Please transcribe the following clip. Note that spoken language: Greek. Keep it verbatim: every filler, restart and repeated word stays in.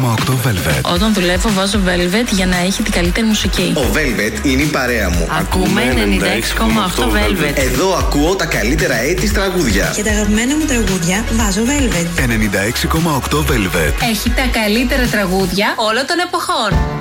κόμμα οκτώ Velvet. Όταν δουλεύω βάζω Velvet για να έχει την καλύτερη μουσική. Ο Velvet είναι η παρέα μου. Ακούμε ενενήντα έξι κόμμα οκτώ Velvet. Εδώ ακούω τα καλύτερα έτη τραγούδια. Και τα αγαπημένα μου τραγούδια βάζω Velvet. ενενήντα έξι κόμμα οκτώ Velvet. Έχει τα καλύτερα τραγούδια όλων των εποχών.